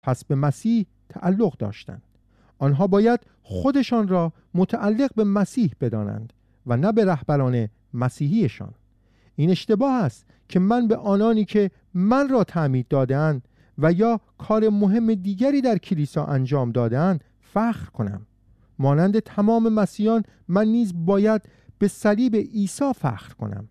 پس به مسیح تعلق داشتند. آنها باید خودشان را متعلق به مسیح بدانند و نه به رهبران مسیحیشان. این اشتباه است که من به آنانی که من را تعمید داده‌اند و یا کار مهم دیگری در کلیسا انجام داده‌اند فخر کنم. مانند تمام مسیحیان من نیز باید به صلیب عیسی فخر کنم.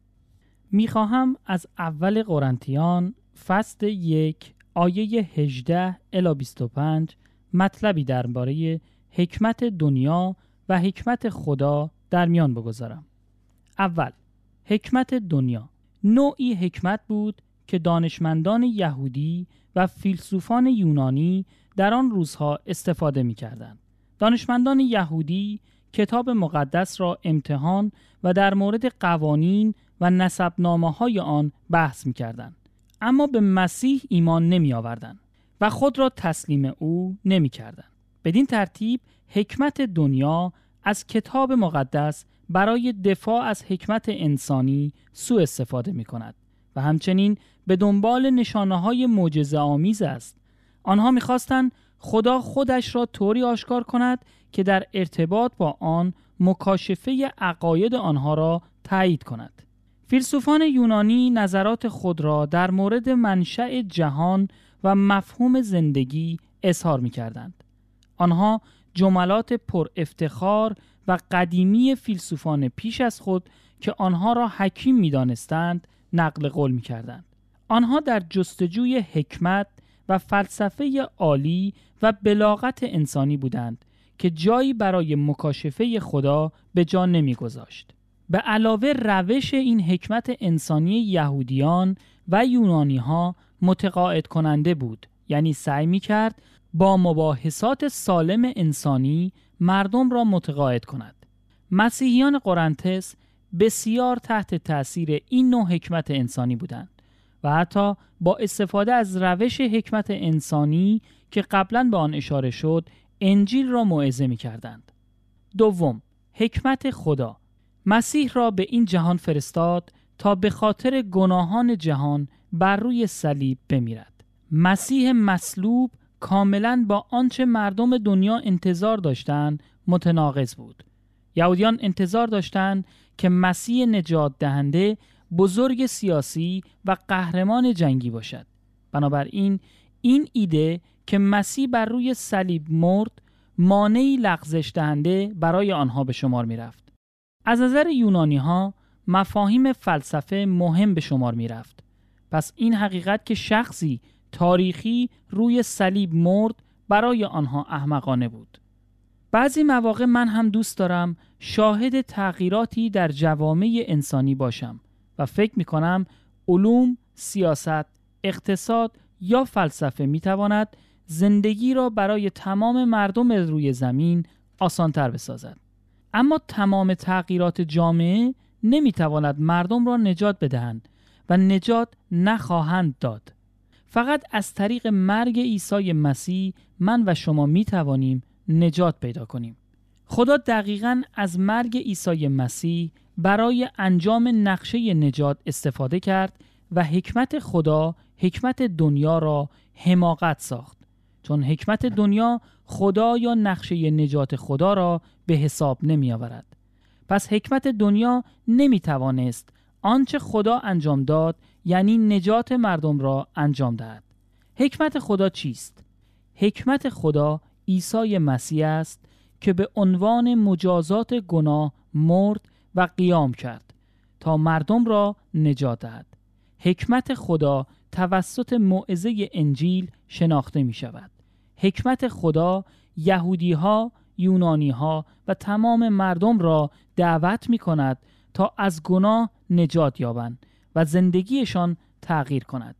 میخواهم از اول قرنتیان فصل 1 آیه 18 الی 25 مطلبی درباره حکمت دنیا و حکمت خدا در میان بگذارم. اول، حکمت دنیا نوعی حکمت بود که دانشمندان یهودی و فیلسوفان یونانی در آن روزها استفاده می‌کردند. دانشمندان یهودی کتاب مقدس را امتحان و در مورد قوانین و نسبنامه‌های آن بحث می‌کردند، اما به مسیح ایمان نمی‌آوردند و خود را تسلیم او نمی‌کردند. بدین ترتیب حکمت دنیا از کتاب مقدس برای دفاع از حکمت انسانی سوء استفاده می‌کند و همچنین به دنبال نشانه‌های معجزه‌آمیز است. آنها می‌خواستند خدا خودش را طوری آشکار کند که در ارتباط با آن مکاشفه عقاید آنها را تایید کند. فیلسوفان یونانی نظرات خود را در مورد منشأ جهان و مفهوم زندگی اظهار می‌کردند. آنها جملات پر افتخار و قدیمی فیلسوفان پیش از خود که آنها را حکیم می‌دانستند نقل قول می‌کردند. آنها در جستجوی حکمت و فلسفه عالی و بلاغت انسانی بودند که جایی برای مکاشفه خدا به جا نمی‌گذاشت. به علاوه روش این حکمت انسانی یهودیان و یونانی‌ها متقاعد کننده بود، یعنی سعی می‌کرد با مباحثات سالم انسانی مردم را متقاعد کند. مسیحیان قرنتس بسیار تحت تأثیر این نوع حکمت انسانی بودند و حتی با استفاده از روش حکمت انسانی که قبلاً به آن اشاره شد انجیل را موعظه می‌کردند. دوم، حکمت خدا. مسیح را به این جهان فرستاد تا به خاطر گناهان جهان بر روی صلیب بمیرد. مسیح مصلوب کاملاً با آنچه مردم دنیا انتظار داشتند متناقض بود. یهودیان انتظار داشتند که مسیح نجات دهنده بزرگ سیاسی و قهرمان جنگی باشد. بنابراین این ایده که مسیح بر روی صلیب مرد مانعی لغزش دهنده برای آنها به شمار می رفت. از نظر یونانی ها مفاهیم فلسفه مهم به شمار می رفت. پس این حقیقت که شخصی تاریخی روی صلیب مرد برای آنها احمقانه بود. بعضی مواقع من هم دوست دارم شاهد تغییراتی در جوامع انسانی باشم و فکر می کنم علوم، سیاست، اقتصاد یا فلسفه می تواند زندگی را برای تمام مردم روی زمین آسان‌تر بسازد. اما تمام تغییرات جامعه نمی تواند مردم را نجات بدهند و نجات نخواهند داد. فقط از طریق مرگ عیسی مسیح من و شما می توانیم نجات پیدا کنیم. خدا دقیقاً از مرگ عیسی مسیح برای انجام نقشه نجات استفاده کرد و حکمت خدا حکمت دنیا را حماقت ساخت، چون حکمت دنیا خدا یا نقشه نجات خدا را به حساب نمی آورد. پس حکمت دنیا نمی توانست آنچه خدا انجام داد یعنی نجات مردم را انجام دهد. حکمت خدا چیست؟ حکمت خدا عیسی مسیح است که به عنوان مجازات گناه مرد و قیام کرد تا مردم را نجات دهد. حکمت خدا توسط موعظه انجیل شناخته می شود. حکمت خدا یهودی ها، یونانی ها و تمام مردم را دعوت می کند تا از گناه نجات یابند و زندگیشان تغییر کند.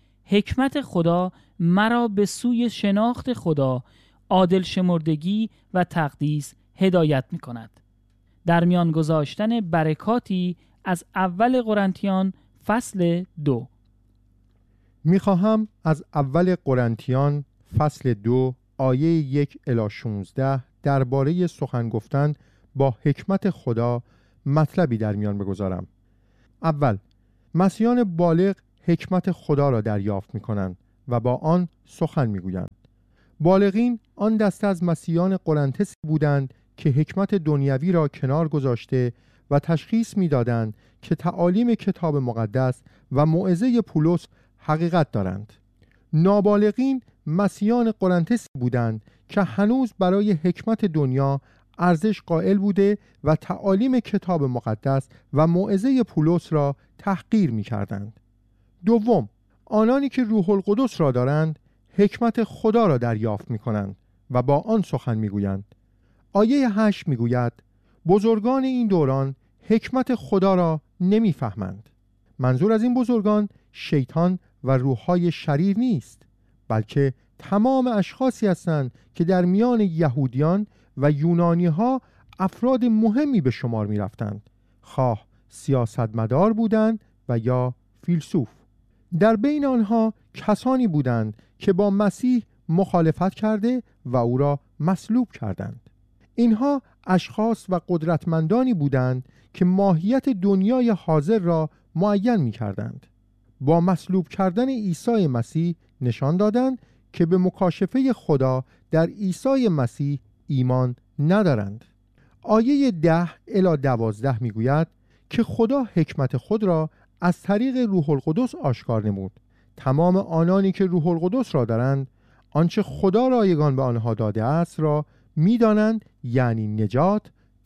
حکمت خدا مرا به سوی شناخت خدا، عادل شمردگی و تقدیس هدایت می کند. در میان گذاشتن برکاتی از اول قرنتیان فصل 2. میخواهم از اول قرنتیان فصل 2 آیه 1 الی 16 درباره سخن گفتن با حکمت خدا مطلبی در میان بگذارم. اول، مسیحیان بالغ حکمت خدا را دریافت می‌کنند و با آن سخن میگویند. بالغین آن دسته از مسیحیان قرنتسی بودند که حکمت دنیوی را کنار گذاشته و تشخیص میدادند که تعالیم کتاب مقدس و موعظه پولس حقیقت دارند. نابالغین مسیحیان قرنتسی بودند که هنوز برای حکمت دنیا ارزش قائل بوده و تعالیم کتاب مقدس و موعظه پولس را تحقیر می‌کردند. دوم، آنانی که روح القدس را دارند حکمت خدا را دریافت می‌کنند و با آن سخن می‌گویند. آیه 8 می‌گوید بزرگان این دوران حکمت خدا را نمی‌فهمند. منظور از این بزرگان شیطان و روح‌های شریر نیست، بلکه تمام اشخاصی هستند که در میان یهودیان و یونانی‌ها افراد مهمی به شمار می‌رفتند، خواه سیاستمدار بودند و یا فیلسوف. در بین آنها کسانی بودند که با مسیح مخالفت کرده و او را مصلوب کردند. اینها اشخاص و قدرتمندانی بودند که ماهیت دنیای حاضر را معین می‌کردند. با مصلوب کردن عیسی مسیح نشان دادند که به مکاشفه خدا در عیسی مسیح ایمان ندارند. آیه 10 الی 12 میگوید که خدا حکمت خود را از طریق روح القدس آشکار نمود. تمام آنانی که روح القدس را دارند آنچه خدا رایگان به آنها داده است را میدانند، یعنی نجات،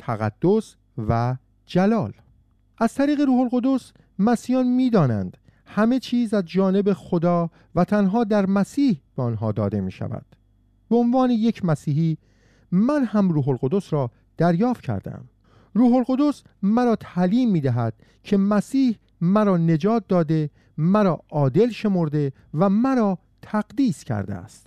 تقدس و جلال. از طریق روح القدس مسیحیان میدانند همه چیز از جانب خدا و تنها در مسیح به آنها داده می شود. به عنوان یک مسیحی من هم روح القدس را دریافت کردم. روح القدس مرا تعلیم می دهد که مسیح مرا نجات داده، مرا عادل شمرده و مرا تقدیس کرده است.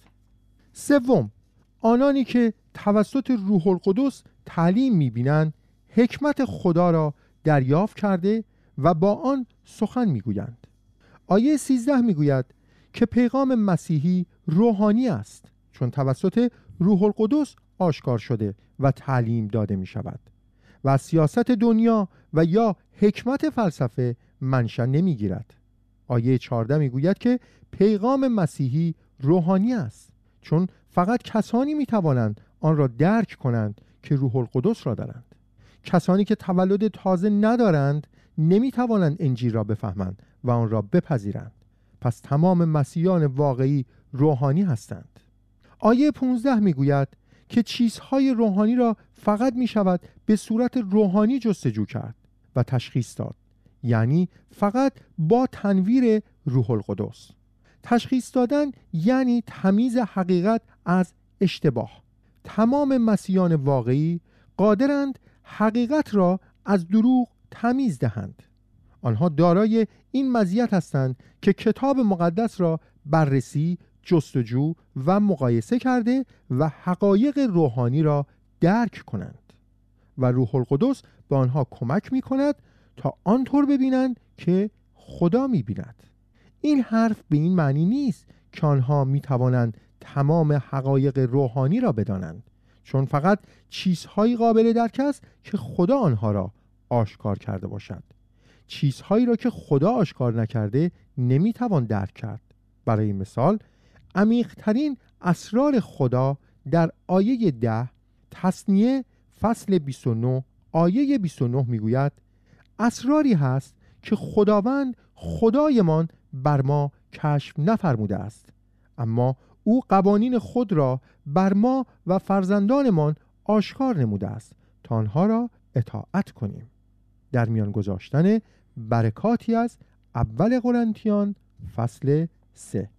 سوم، آنانی که توسط روح القدس تعلیم می بینند حکمت خدا را دریافت کرده و با آن سخن می گویند. آیه 13 می گوید که پیغام مسیحی روحانی است، چون توسط روح القدس آشکار شده و تعلیم داده می شود و از سیاست دنیا و یا حکمت فلسفه منشأ نمی گیرد. آیه 14 می گوید که پیغام مسیحی روحانی است، چون فقط کسانی می توانند آن را درک کنند که روح القدس را دارند. کسانی که تولد تازه ندارند نمی توانند انجیل را بفهمند و آن را بپذیرند. پس تمام مسیحیان واقعی روحانی هستند. آیه 15 می گوید که چیزهای روحانی را فقط می شود به صورت روحانی جستجو کرد و تشخیص داد، یعنی فقط با تنویر روح القدس. تشخیص دادن یعنی تمیز حقیقت از اشتباه. تمام مسیحیان واقعی قادرند حقیقت را از دروغ تمیز دهند. آنها دارای این مزیت هستند که کتاب مقدس را بررسی، جستجو و مقایسه کرده و حقایق روحانی را درک کنند و روح القدس به آنها کمک می کند تا آنطور ببینند که خدا می بیند. این حرف به این معنی نیست که آنها می توانند تمام حقایق روحانی را بدانند، چون فقط چیزهایی قابل درک است که خدا آنها را آشکار کرده باشد. چیزهایی را که خدا آشکار نکرده نمی توان درک کرد. برای مثال عمیق‌ترین اسرار خدا در آیه 10 تثنیه فصل 29 آیه 29 میگوید اسراری هست که خداوند خدایمان بر ما کشف نفرموده است، اما او قوانین خود را بر ما و فرزندانمان آشکار نموده است تا آنها را اطاعت کنیم. در میان گذاشتن برکاتی از اول قرنتیان فصل 3.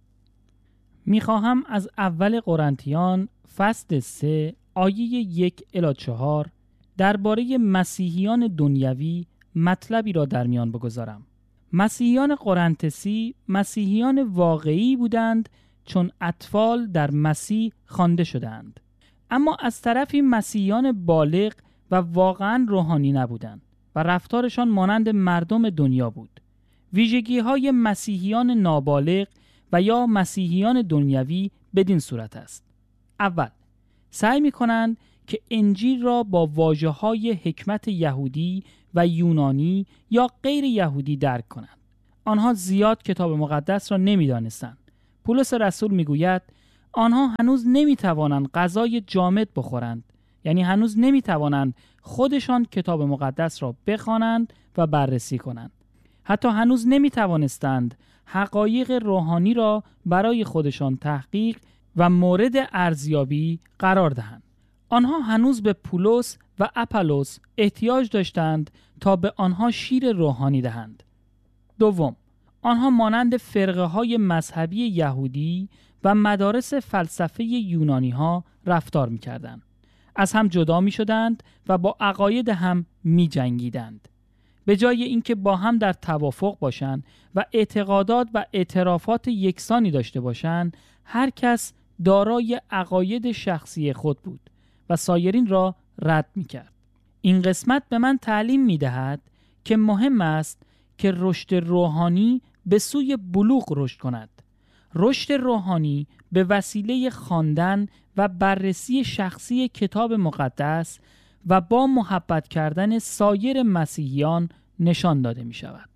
میخواهم از اول قرنتیان فصل 3 آیه 1 الی 4 درباره مسیحیان دنیوی مطلبی را در میان بگذارم. مسیحیان قرنتسی مسیحیان واقعی بودند چون اطفال در مسیح خوانده شدند، اما از طرفی مسیحیان بالغ و واقعا روحانی نبودند و رفتارشان مانند مردم دنیا بود. ویژگی‌های مسیحیان نابالغ و یا مسیحیان دنیوی بدین صورت است: اول، سعی می‌کنند که انجیل را با واژه‌های حکمت یهودی و یونانی یا غیر یهودی درک کنند. آنها زیاد کتاب مقدس را نمی‌دانستند. پولس رسول میگوید آنها هنوز نمیتوانند غذای جامد بخورند، یعنی هنوز نمیتوانند خودشان کتاب مقدس را بخوانند و بررسی کنند. حتی هنوز نمیتوانستند حقایق روحانی را برای خودشان تحقیق و مورد ارزیابی قرار دهند. آنها هنوز به پولس و اپولوس احتیاج داشتند تا به آنها شیر روحانی دهند. دوم، آنها مانند فرقه های مذهبی یهودی و مدارس فلسفه یونانی ها رفتار می کردند. از هم جدا می شدند و با عقاید هم می جنگیدند. به جای اینکه با هم در توافق باشند و اعتقادات و اعترافات یکسانی داشته باشند، هر کس دارای عقاید شخصی خود بود و سایرین را رد می کرد. این قسمت به من تعلیم می دهد که مهم است که رشد روحانی به سوی بلوغ رشد کند. رشد روحانی به وسیله خواندن و بررسی شخصی کتاب مقدس و با محبت کردن سایر مسیحیان نشان داده می شود.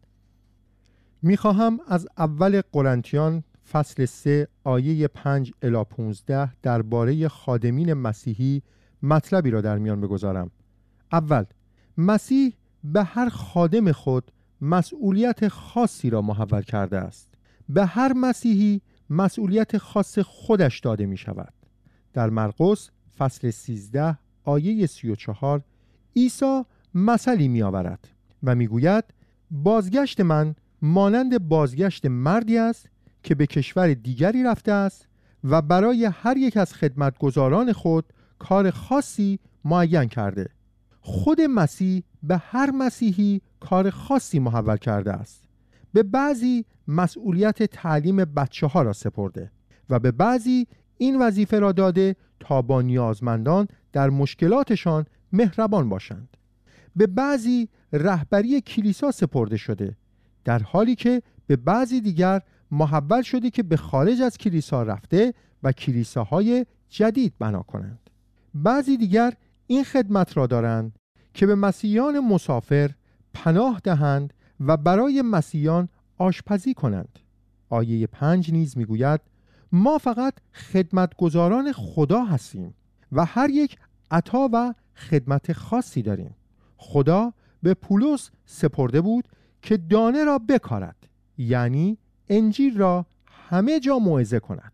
می خواهم از اول قرنتیان فصل 3 آیه 5 الی 15 درباره خادمین مسیحی مطلبی را در میان بگذارم. اول، مسیح به هر خادم خود مسئولیت خاصی را محول کرده است. به هر مسیحی مسئولیت خاص خودش داده می شود. در مرقس فصل 13 آیه 34 عیسی مثلی می آورد و می گوید بازگشت من مانند بازگشت مردی است که به کشور دیگری رفته است و برای هر یک از خدمتگزاران خود کار خاصی معین کرده. خود مسیح به هر مسیحی کار خاصی محول کرده است. به بعضی مسئولیت تعلیم بچه ها را سپرده و به بعضی این وظیفه را داده تا با نیازمندان در مشکلاتشان مهربان باشند. به بعضی رهبری کلیسا سپرده شده، در حالی که به بعضی دیگر محول شده که به خارج از کلیسا رفته و کلیساهای جدید بنا کنند. بعضی دیگر این خدمت را دارند که به مسیحیان مسافر پناه دهند و برای مسیحیان آشپزی کنند. آیه 5 نیز میگوید ما فقط خدمتگزاران خدا هستیم و هر یک عطا و خدمت خاصی داریم. خدا به پولس سپرده بود که دانه را بکارد، یعنی انجیل را همه جا موعظه کند،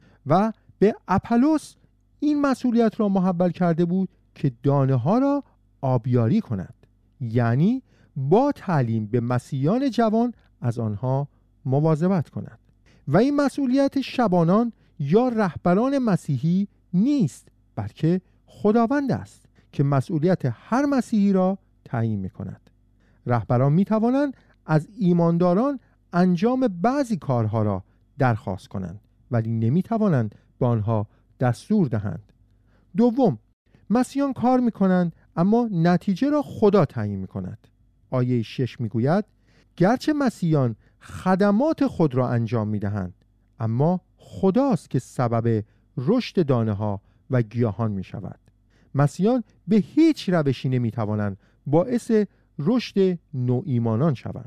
و به اپولوس این مسئولیت را محول کرده بود که دانه ها را آبیاری کند، یعنی با تعلیم به مسیحیان جوان از آنها مواظبت کند. و این مسئولیت شبانان یا رهبران مسیحی نیست، بلکه خداوند است که مسئولیت هر مسیحی را تعیین می کند. رهبران می توانند از ایمانداران انجام بعضی کارها را درخواست کنند، ولی نمی توانند به آنها دستور دهند. دوم، مسیحیان کار می کنند اما نتیجه را خدا تعیین می کند. آیه 6 می گوید گرچه مسیحیان خدمات خود را انجام می دهند، اما خداست که سبب رشد دانه ها و گیاهان می شود. مسیحیان به هیچ روشی نمی توانند باعث رشد نوایمانان شوند.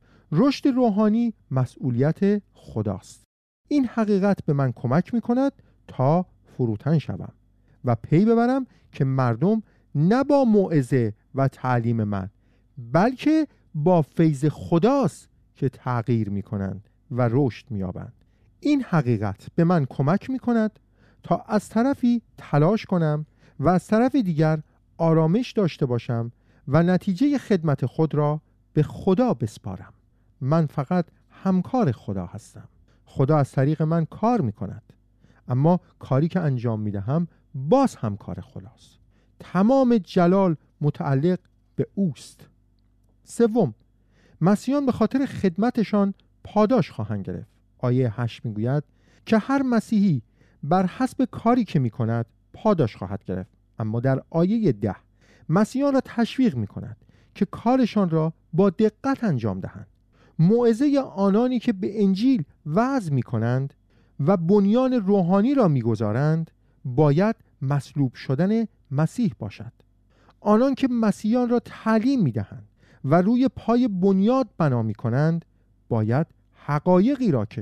رشد روحانی مسئولیت خداست. این حقیقت به من کمک می کند تا فروتن شوم و پی ببرم که مردم نه با موعظه و تعلیم من، بلکه با فیض خداست که تغییر می کنند و رشد می یابند. این حقیقت به من کمک می کند تا از طرفی تلاش کنم و از طرف دیگر آرامش داشته باشم و نتیجه خدمت خود را به خدا بسپارم. من فقط همکار خدا هستم. خدا از طریق من کار می کند، اما کاری که انجام می دهم باز همکار خداست. تمام جلال متعلق به اوست. سوم، مسیحیان به خاطر خدمتشان پاداش خواهند گرفت. آیه 8 می گوید که هر مسیحی بر حسب کاری که می کند پاداش خواهد گرفت. اما در آیه 10 مسیحیان را تشویق می کند که کارشان را با دقت انجام دهند. موعظه آنانی که به انجیل وعظ می کنند و بنیان روحانی را می گذارند باید مصلوب شدن مسیح باشد. آنان که مسیحیان را تعلیم می دهند و روی پای بنیاد بنا می کنند باید حقایقی را که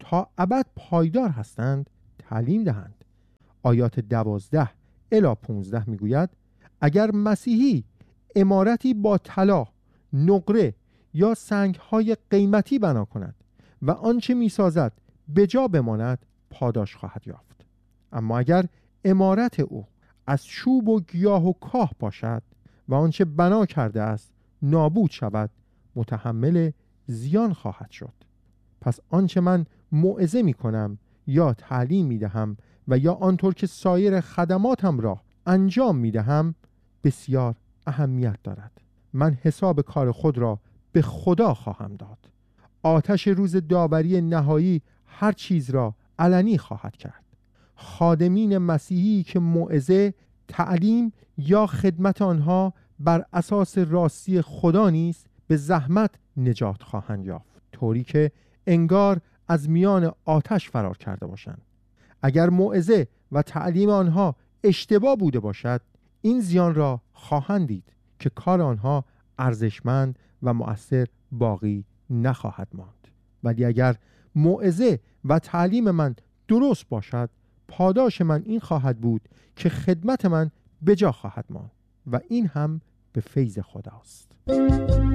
تا ابد پایدار هستند تعلیم دهند. آیات 12 الی 15 میگوید اگر مسیحی عمارتی با طلا، نقره یا سنگ‌های قیمتی بنا کند و آنچه می‌سازد به جا بماند، پاداش خواهد یافت. اما اگر عمارت او از چوب و گیاه و کاه باشد و آنچه بنا کرده است نابود شود، متحمل زیان خواهد شد. پس آنچه من موعظه می‌کنم یا تعلیم می‌دهم و یا آنطور که سایر خدماتم را انجام می‌دهم بسیار اهمیت دارد. من حساب کار خود را به خدا خواهم داد. آتش روز داوری نهایی هر چیز را علنی خواهد کرد. خادمین مسیحی که موعظه، تعلیم یا خدمت آنها بر اساس راستی خدا نیست، به زحمت نجات خواهند یافت، طوری که انگار از میان آتش فرار کرده باشند. اگر موعظه و تعلیم آنها اشتباه بوده باشد، این زیان را خواهند دید که کار آنها ارزشمند و مؤثر باقی نخواهد ماند. ولی اگر موعظه و تعلیم من درست باشد، پاداش من این خواهد بود که خدمت من به جا خواهد ماند و این هم به فیض خداست.